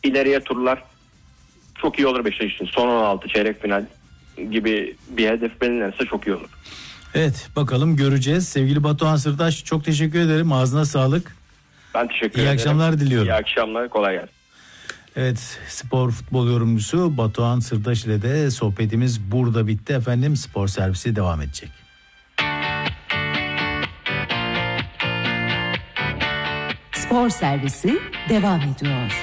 ileriye turlar çok iyi olur Beşiktaş için. Son 16 çeyrek final gibi bir hedef belirlenirse çok iyi olur. Evet, bakalım göreceğiz. Sevgili Batuhan Sırdaş, çok teşekkür ederim. Ağzına sağlık. Ben teşekkür ederim. İyi akşamlar diliyorum. İyi akşamlar, kolay gelsin. Evet, spor futbol yorumcusu Batuhan Sırdaş ile de sohbetimiz burada bitti efendim. Spor servisi devam edecek. Spor servisi devam ediyor.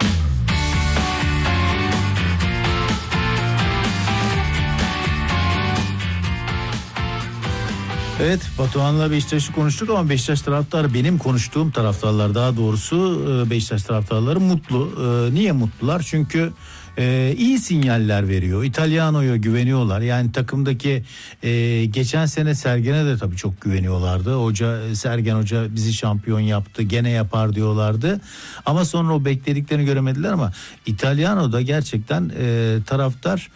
Evet, Batuhan'la Beşiktaş'ı konuştuk ama Beşiktaş taraftarı, benim konuştuğum taraftarlar daha doğrusu, Beşiktaş taraftarları mutlu. Niye mutlular? Çünkü iyi sinyaller veriyor. İtalyano'ya güveniyorlar. Yani takımdaki geçen sene Sergen'e de tabii çok güveniyorlardı. Sergen Hoca bizi şampiyon yaptı, gene yapar diyorlardı. Ama sonra o beklediklerini göremediler ama İtalyano'da gerçekten taraftar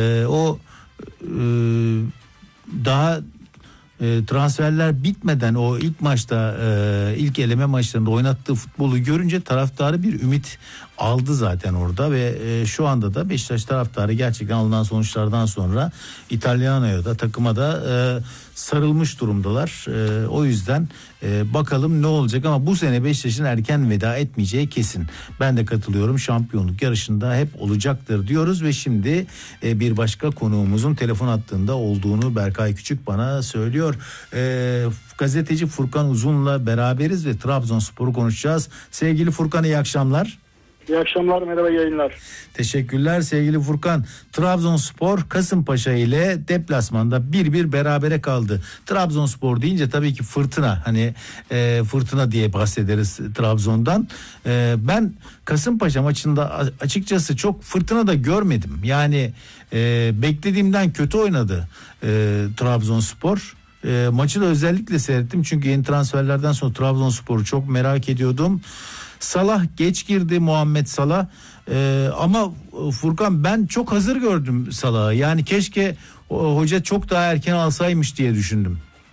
daha transferler bitmeden o ilk maçta, ilk eleme maçlarında oynattığı futbolu görünce taraftarı bir ümit aldı zaten orada ve şu anda da Beşiktaş taraftarı gerçekten alınan sonuçlardan sonra İtalyano'ya da takıma da sarılmış durumdalar. O yüzden bakalım ne olacak ama bu sene Beşiktaş'ın erken veda etmeyeceği kesin. Ben de katılıyorum, şampiyonluk yarışında hep olacaktır diyoruz ve şimdi bir başka konuğumuzun telefon hattında olduğunu Berkay Küçük bana söylüyor. Gazeteci Furkan Uzun'la beraberiz ve Trabzonspor'u konuşacağız. Sevgili Furkan, iyi akşamlar. İyi akşamlar, merhaba, yayınlar. Teşekkürler sevgili Furkan. Trabzonspor Kasımpaşa ile deplasmanda 1-1 berabere kaldı. Trabzonspor deyince tabii ki fırtına, hani fırtına diye bahsederiz Trabzon'dan. Ben Kasımpaşa maçında açıkçası çok fırtına da görmedim. Yani beklediğimden kötü oynadı Trabzonspor. Maçı da özellikle seyrettim çünkü yeni transferlerden sonra Trabzonspor'u çok merak ediyordum. Salah geç girdi, Muhammed Salah, ama Furkan, ben çok hazır gördüm Salah'ı. Yani keşke hoca çok daha erken alsaymış diye düşündüm.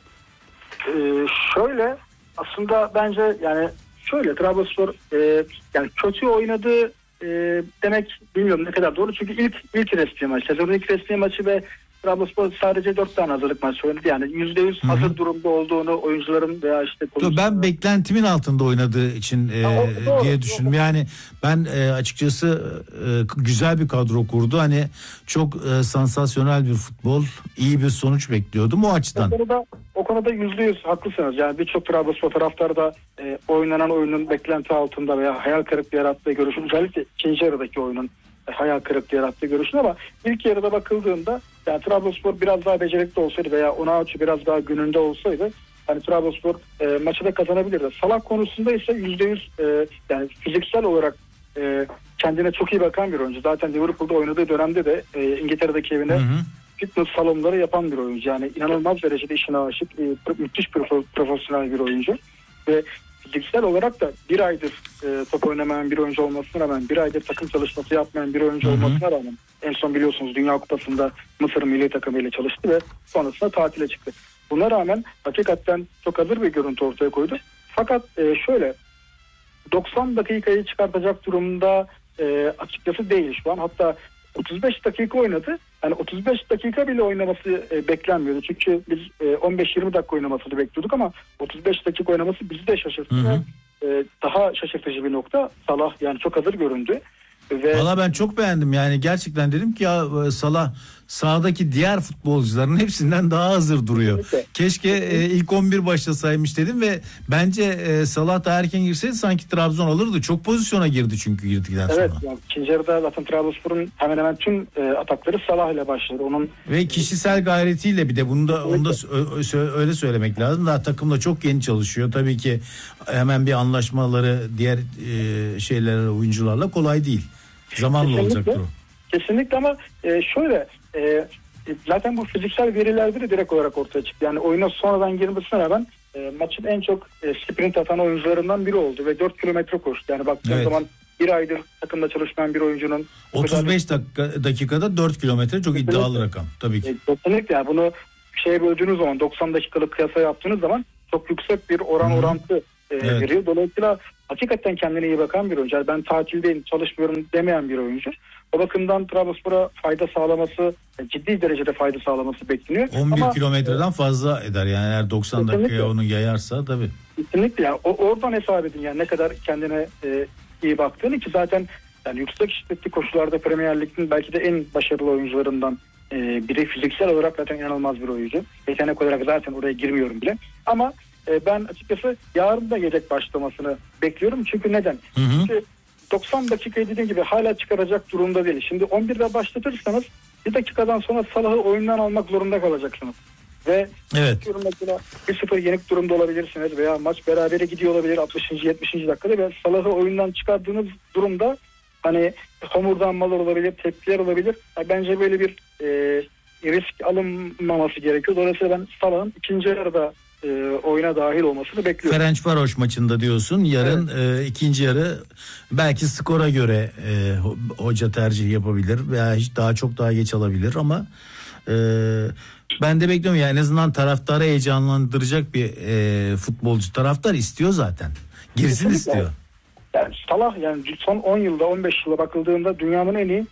Şöyle aslında bence yani şöyle Trabzonspor yani kötü oynadı demek bilmiyorum ne kadar doğru, çünkü ilk resmi maç, sezonun ilk resmi maçı ve Trabzonspor sadece 4 tane hazırlık maçı oynadı. Yani %100 hazır durumda olduğunu oyuncuların veya işte ben beklentimin altında oynadığı için doğru, diye düşündüm. Yani ben açıkçası güzel bir kadro kurdu. Hani çok sansasyonel bir futbol, iyi bir sonuç bekliyordum o açıdan. O konuda %100 haklısınız. Yani birçok Trabzonspor taraftarı da oynanan oyunun beklenti altında veya hayal kırıklığı yarattığı görüşün, özellikle ikinci yarıdaki oyunun hayal kırıklığı yarattığı görüşün, ama ilk yarıda bakıldığında yani Trabzonspor biraz daha becerikli olsaydı veya Onaçu biraz daha gününde olsaydı hani Trabzonspor maçı da kazanabilirdi. Salah konusunda ise %100 yani fiziksel olarak kendine çok iyi bakan bir oyuncu. Zaten Liverpool'da oynadığı dönemde de İngiltere'deki evine fitness salonları yapan bir oyuncu. Yani inanılmaz derecede işine aşık, müthiş profesyonel bir oyuncu. Ve fiziksel olarak da bir aydır top oynamayan bir oyuncu olmasına rağmen, bir aydır takım çalışması yapmayan bir oyuncu olmasına rağmen, en son biliyorsunuz Dünya Kupası'nda Mısır milli takımıyla çalıştı ve sonrasında tatile çıktı. Buna rağmen hakikaten çok hazır bir görüntü ortaya koydu. Fakat şöyle 90 dakikayı çıkartacak durumda açıkçası değil şu an. Hatta 35 dakika oynadı. Yani 35 dakika bile oynaması beklenmiyordu. Çünkü biz 15-20 dakika oynamasını bekliyorduk ama 35 dakika oynaması bizi de şaşırttı. Daha şaşırtıcı bir nokta, Salah yani çok hazır göründü. Valla ben çok beğendim, yani gerçekten dedim ki ya Salah sahadaki diğer futbolcuların hepsinden daha hazır duruyor. Keşke ilk 11 başlasaymış dedim ve bence Salah da erken girseydi sanki Trabzon alırdı. Çok pozisyona girdi çünkü girdikten sonra. Evet, yani ikinci yarıda zaten Trabzonspor'un hemen hemen tüm atakları Salah ile başladı. Onun ve kişisel gayretiyle, bir de bunu da onu da öyle söylemek lazım. Daha takımla çok yeni çalışıyor. Tabii ki hemen bir anlaşmaları diğer şeylerle, oyuncularla kolay değil. Zamanla olacaktır o. Kesinlikle, ama şöyle zaten bu fiziksel verilerde de direkt olarak ortaya çıktı. Yani oyuna sonradan girmesine rağmen maçın en çok sprint atan oyuncularından biri oldu ve 4 kilometre koştu. Yani baktığın zaman bir aydır takımda çalışmayan bir oyuncunun 35 dakikada 4 kilometre çok iddialı rakam tabii ki. Kesinlikle, yani bunu şeye böldüğünüz zaman, 90 dakikalık kıyasa yaptığınız zaman çok yüksek bir orantı veriyor. Dolayısıyla hakikaten kendine iyi bakan bir oyuncu. Yani ben tatildeyim, çalışmıyorum demeyen bir oyuncu. O bakımdan Trabzonspor'a fayda sağlaması, ciddi derecede fayda sağlaması bekleniyor. 11 kilometreden fazla eder yani eğer 90 dakikaya onu yayarsa tabii. Kesinlikle yani oradan hesap edin yani ne kadar kendine iyi baktığını, ki zaten yani yüksek şiddetli koşularda Premier Lig'in belki de en başarılı oyuncularından biri, fiziksel olarak zaten inanılmaz bir oyuncu. Yetenek olarak zaten oraya girmiyorum bile. Ama ben açıkçası yarın da yedek başlamasını bekliyorum. Çünkü neden? Çünkü 90 dakikayı dediğim gibi hala çıkaracak durumda değil. Şimdi 11'de başlatırsanız bir dakikadan sonra Salah'ı oyundan almak zorunda kalacaksınız. Ve mesela 1-0 yenik durumda olabilirsiniz veya maç berabere gidiyor olabilir 60. 70. dakikada ve Salah'ı oyundan çıkardığınız durumda hani homurdanmalar olabilir, tepkiler olabilir. Yani bence böyle bir risk alınmaması gerekiyor. Dolayısıyla ben Salah'ın ikinci yarıda oyuna dahil olmasını bekliyorum. Ferencvaroş maçında diyorsun. Yarın ikinci yarı belki skora göre hoca tercih yapabilir veya hiç çok daha geç alabilir ama ben de bekliyorum yani en azından taraftarı heyecanlandıracak bir futbolcu. Taraftar istiyor zaten. Girsin istiyor. Yani Salah yani son 10 yılda 15 yıla bakıldığında dünyanın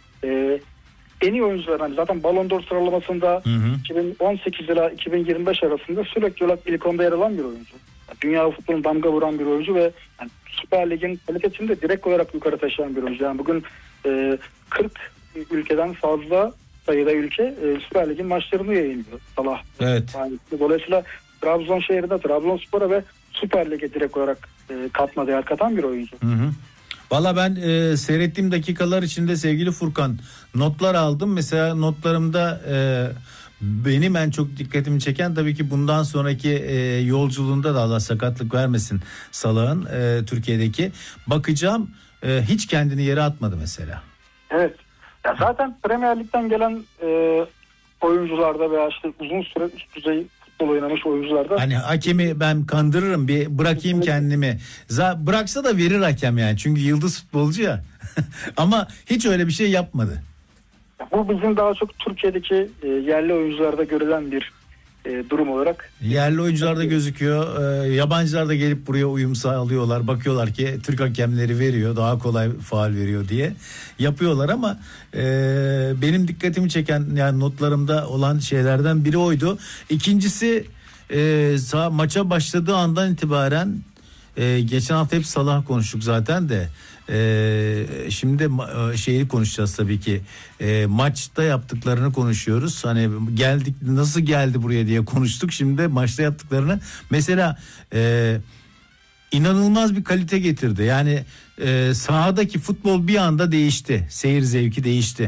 en iyi oyuncularından, zaten Ballon d'Or sıralamasında 2018 ile 2025 arasında sürekli olarak ilk 10'da yer alan bir oyuncu. Yani dünya futbolunun damga vuran bir oyuncu ve yani Süper Lig'in kalitesini de direkt olarak yukarı taşıyan bir oyuncu. Yani bugün 40 ülkeden fazla sayıda ülke Süper Lig'in maçlarını yayınlıyor Salah. Evet. Yani, dolayısıyla Trabzon şehrinde Trabzonspor'a ve Süper Lig'e direkt olarak katma değer katan bir oyuncu. Valla ben seyrettiğim dakikalar içinde sevgili Furkan notlar aldım. Mesela notlarımda benim en çok dikkatimi çeken tabii ki bundan sonraki yolculuğunda da Allah sakatlık vermesin Salah'ın Türkiye'deki. Bakacağım hiç kendini yere atmadı mesela. Evet. Ya zaten Premier Lig'den gelen oyuncularda veya işte uzun süre üst düzey futbol oynamış oyuncularda. Hani hakemi ben kandırırım bir bırakayım kendimi. Bıraksa da verir hakem yani çünkü yıldız futbolcu ya. Ama hiç öyle bir şey yapmadı. Bu bizim daha çok Türkiye'deki yerli oyuncularda görülen bir durum olarak. Yerli oyuncularda gözüküyor. Yabancılar da gelip buraya uyum sağlıyorlar. Bakıyorlar ki Türk hakemleri veriyor. Daha kolay faul veriyor diye yapıyorlar ama benim dikkatimi çeken yani notlarımda olan şeylerden biri oydu. İkincisi maça başladığı andan itibaren geçen hafta hep Salah konuştuk zaten de. Şimdi şeyi konuşacağız tabii ki. Maçta yaptıklarını konuşuyoruz. Hani geldik nasıl geldi buraya diye konuştuk. Şimdi de maçta yaptıklarını mesela inanılmaz bir kalite getirdi. Yani sahadaki futbol bir anda değişti. Seyir zevki değişti.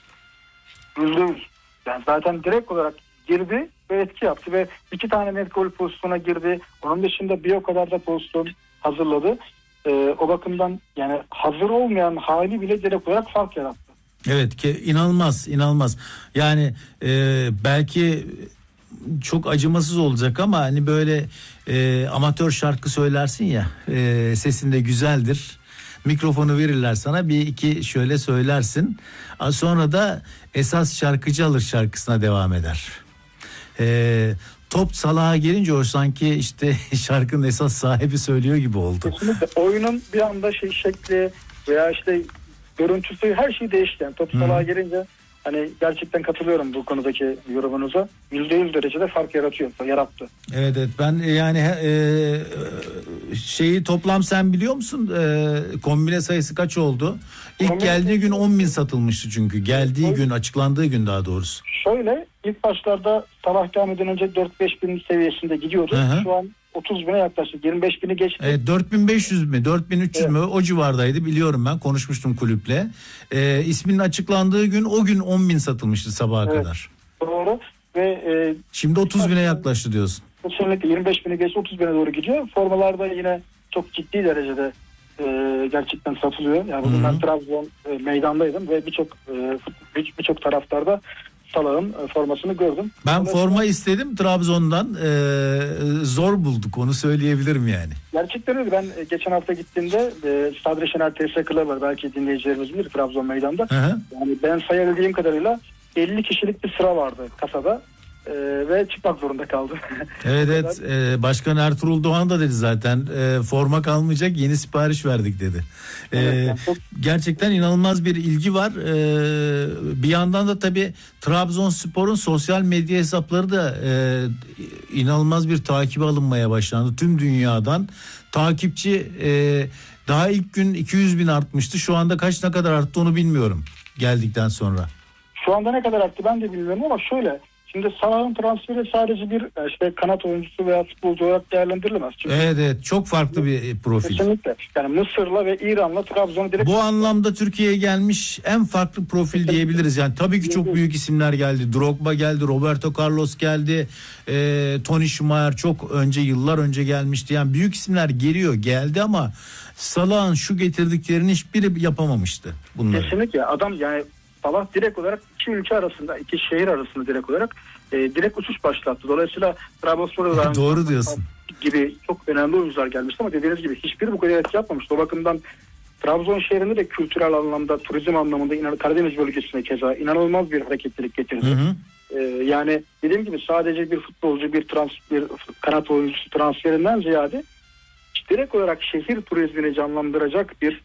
%100. Yani zaten direkt olarak girdi ve etki yaptı ve 2 tane net gol pozisyona girdi. Onun dışında bir o kadar da pozisyon hazırladı. O bakımdan yani hazır olmayan hali bile direkt olarak fark yarattı. Evet ki inanılmaz. Yani belki çok acımasız olacak ama hani böyle amatör şarkı söylersin ya sesinde güzeldir. Mikrofonu verirler sana bir iki şöyle söylersin. Sonra da esas şarkıcı alır şarkısına devam eder. Top Salah'a gelince o sanki işte şarkının esas sahibi söylüyor gibi oldu. Kesinlikle. Oyunun bir anda şekli veya işte görüntüsü her şey değişti. Yani top Salah'a gelince hani gerçekten katılıyorum bu konudaki yorumunuza. %100 derecede fark yarattı. Evet ben yani şeyi toplam sen biliyor musun? Kombine sayısı kaç oldu? İlk geldiği gün 10.000 satılmıştı çünkü. Geldiği gün açıklandığı gün daha doğrusu. Şöyle ilk başlarda Salah gelmeden önce 4-5 bin seviyesinde gidiyordu. Şu an 30 bine yaklaştı. 25 bini geçti. 4500 mi 4300 mü o civardaydı biliyorum ben konuşmuştum kulüple. İsminin açıklandığı gün o gün 10.000 satılmıştı sabaha kadar. Doğru ve şimdi 30 bine yaklaştı diyorsun. Kesinlikle 25 bini geçti 30 bine doğru gidiyor. Formalarda yine çok ciddi derecede gerçekten satılıyor. Yani bugün ben Trabzon meydandaydım ve birçok taraftarda Salah'ın formasını gördüm. Ben forma istedim Trabzon'dan zor bulduk onu söyleyebilirim yani. Gerçekten öyle. Ben geçen hafta gittiğimde Sadri Şener TS Club var belki dinleyicilerimiz bilir Trabzon meydanda. Yani ben sayabildiğim kadarıyla 50 kişilik bir sıra vardı kasada ve çıkmak zorunda kaldı. Evet. Başkan Ertuğrul Doğan da dedi zaten, forma kalmayacak, yeni sipariş verdik dedi. Evet, Gerçekten inanılmaz bir ilgi var. Bir yandan da tabii Trabzonspor'un sosyal medya hesapları da inanılmaz bir takibe alınmaya başlandı. Tüm dünyadan takipçi daha ilk gün 200 bin artmıştı. Şu anda ne kadar arttı onu bilmiyorum geldikten sonra. Şu anda ne kadar arttı ben de bilmiyorum ama şöyle. Şimdi Salah'ın transferi sadece bir kanat oyuncusu veya futbolcu olarak değerlendirilemez. Çünkü Evet, çok farklı bir profil. kesinlikle. Yani Mısır'la ve İran'la Trabzon'u direkt... Bu anlamda Türkiye'ye gelmiş en farklı profil diyebiliriz. Yani tabii ki çok büyük isimler geldi. Drogba geldi, Roberto Carlos geldi, Toni Schumacher çok önce, yıllar önce gelmişti. Yani büyük isimler geldi ama Salah'ın şu getirdiklerini hiçbiri yapamamıştı bunları. Kesinlikle. Adam yani Salah direkt olarak iki ülke arasında, iki şehir arasında direkt olarak direkt uçuş başlattı. Dolayısıyla Trabzonspor'da Doğru diyorsun. gibi çok önemli oyuncular gelmişti ama dediğiniz gibi hiçbiri bu kadar etki yapmamıştı. O bakımdan Trabzon şehrinde de kültürel anlamda, turizm anlamında Karadeniz bölgesine keza inanılmaz bir hareketlilik getirdi. Yani dediğim gibi sadece bir futbolcu, bir kanat oyuncusu transferinden ziyade direkt olarak şehir turizmini canlandıracak bir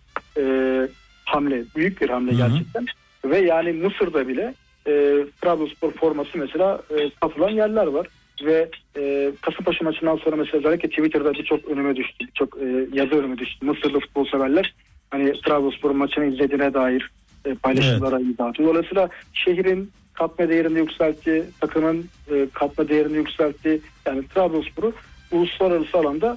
hamle, büyük bir hamle gerçekten. Ve yani Mısır'da bile Trabzonspor forması mesela satılan yerler var. Ve Kasımpaşa maçından sonra mesela özellikle Twitter'da birçok önüme düştü. Birçok yazı önüme düştü. Mısırlı futbol severler hani Trabzonspor maçını izlediğine dair paylaşımlara imza atıyor. Dolayısıyla şehrin katma değerini yükseltti. Takımın katma değerini yükseltti. Yani Trabzonspor'u uluslararası alanda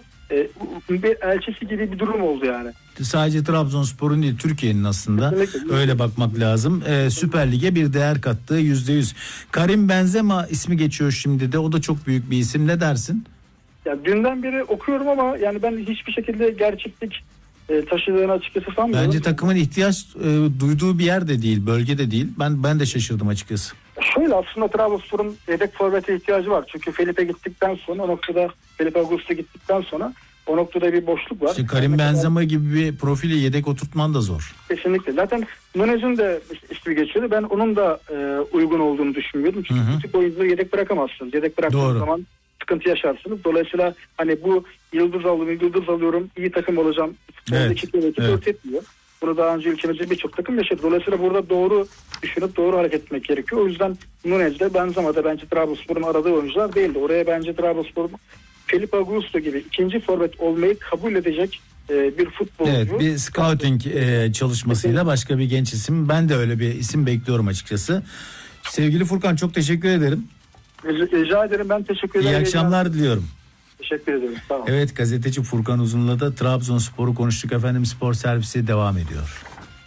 bir elçisi gibi bir durum oldu yani. Sadece Trabzonspor'un değil, Türkiye'nin aslında öyle bakmak lazım. Süper Lig'e bir değer kattığı %100. Karim Benzema ismi geçiyor şimdi de, o da çok büyük bir isim, ne dersin? Ya dünden beri okuyorum ama yani ben hiçbir şekilde gerçeklik taşıdığını açıkçası sanmıyorum. Bence takımın ihtiyaç duyduğu bir yer de değil, bölge de değil. Ben de şaşırdım açıkçası. Şöyle aslında Trabzonspor'un yedek forvete ihtiyacı var. Çünkü Felipe gittikten sonra Felipe Augusto gittikten sonra o noktada bir boşluk var. İşte Karim Benzema gibi bir profili yedek oturtman da zor. Kesinlikle. Zaten Nunez'in de ismi geçiyordu. Ben onun da uygun olduğunu düşünmüyordum. Çünkü bu tip oyuncuları yedek bırakamazsınız. Yedek bıraktığınız zaman sıkıntı yaşarsınız. Dolayısıyla hani bu yıldız alıyorum, iyi takım olacağım. Evet. Etmiyor. Bunu daha önce ülkemizde birçok takım yaşadı. Dolayısıyla burada doğru düşünüp doğru hareket etmek gerekiyor. O yüzden Nunez'de Benzema'da bence Trabzonspor'un aradığı oyuncular değildi. Oraya bence Trabzonspor'un Felipe Augusto gibi ikinci forvet olmayı kabul edecek bir futbolcu. Evet, bir scouting çalışmasıyla başka bir genç isim. Ben de öyle bir isim bekliyorum açıkçası. Sevgili Furkan, çok teşekkür ederim. Rica ederim, ben teşekkür ederim. İyi akşamlar diliyorum. Teşekkür ederim. Sağ olun. Evet, gazeteci Furkan Uzun'la da Trabzonspor'u konuştuk efendim. Spor servisi devam ediyor.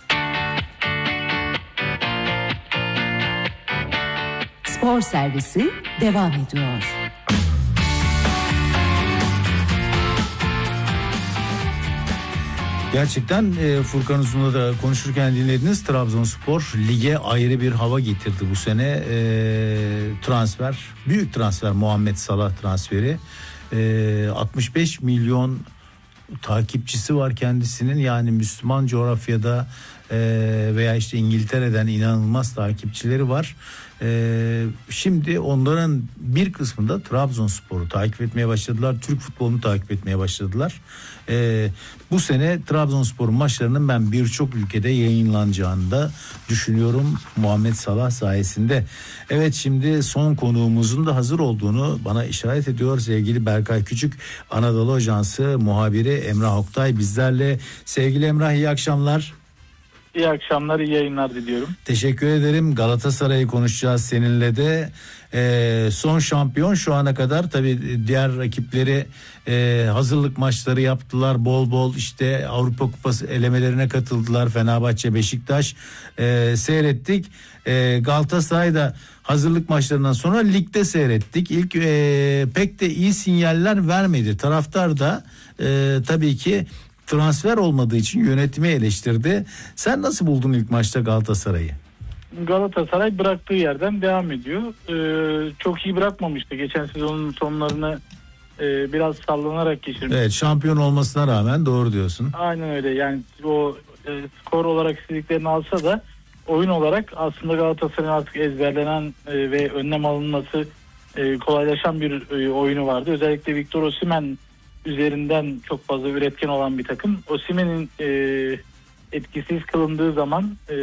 Spor servisi devam ediyor. Gerçekten Furkan Uzun'la da konuşurken dinlediniz. Trabzonspor lige ayrı bir hava getirdi bu sene. Transfer, büyük transfer, Muhammed Salah transferi. 65 milyon takipçisi var kendisinin. Yani Müslüman coğrafyada veya işte İngiltere'den inanılmaz takipçileri var. Şimdi onların bir kısmında Trabzonspor'u takip etmeye başladılar. Türk futbolunu takip etmeye başladılar. Bu sene Trabzonspor'un maçlarının ben birçok ülkede yayınlanacağını da düşünüyorum Muhammed Salah sayesinde. Evet, şimdi son konuğumuzun da hazır olduğunu bana işaret ediyor sevgili Berkay Küçük, Anadolu Ajansı muhabiri Emrah Oktay bizlerle. Sevgili Emrah, iyi akşamlar. İyi akşamlar, iyi yayınlar diliyorum. Teşekkür ederim. Galatasaray'ı konuşacağız seninle de. Son şampiyon şu ana kadar, tabii diğer rakipleri hazırlık maçları yaptılar bol bol, işte Avrupa Kupası elemelerine katıldılar. Fenerbahçe, Beşiktaş seyrettik. Galatasaray'da hazırlık maçlarından sonra ligde seyrettik. İlk pek de iyi sinyaller vermedi. Taraftar da tabii ki transfer olmadığı için yönetimi eleştirdi. Sen nasıl buldun ilk maçta Galatasaray'ı? Galatasaray bıraktığı yerden devam ediyor. Çok iyi bırakmamıştı. Geçen sezonun sonlarını biraz sallanarak geçirmiş. Evet, şampiyon olmasına rağmen, doğru diyorsun. Aynen öyle. Yani o skor olarak istediklerini alsa da oyun olarak aslında Galatasaray'ın artık ezberlenen ve önlem alınması kolaylaşan bir oyunu vardı. Özellikle Victor Osimhen üzerinden çok fazla üretken olan bir takım. Osimhen'in etkisiz kılındığı zaman